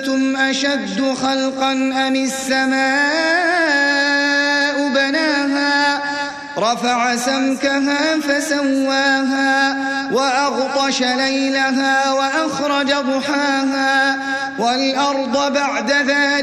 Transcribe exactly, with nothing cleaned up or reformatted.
أأنتم أشد خلقا أم السماء بناها رفع سمكها فسواها وأغطش ليلها وأخرج ضحاها والأرض بعد ذلك